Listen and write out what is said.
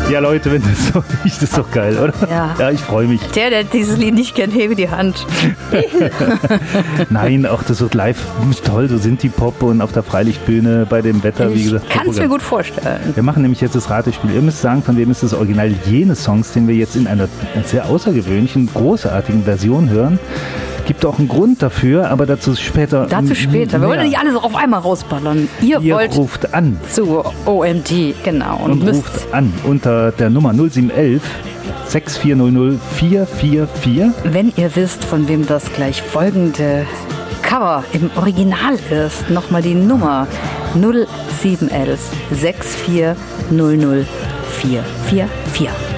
Ja, Leute, wenn das so riecht, ist doch geil, oder? Ja. Ich freue mich. Der dieses Lied nicht kennt, hebe die Hand. Nein, auch das wird live toll. So sind die Pop und auf der Freilichtbühne bei dem Wetter, wie gesagt. Ich kann es mir gut vorstellen. Wir machen nämlich jetzt das Ratespiel. Ihr müsst sagen, von wem ist das Original jenes Songs, den wir jetzt in einer sehr außergewöhnlichen, großartigen Version hören. Gibt auch einen Grund dafür, aber dazu später. Wir wollen nicht alles auf einmal rausballern. Ihr wollt ruft an. Zu OMD, genau. Und ruft an unter der Nummer 0711 6400 444. Wenn ihr wisst, von wem das gleich folgende Cover im Original ist, nochmal die Nummer 0711 6400 444.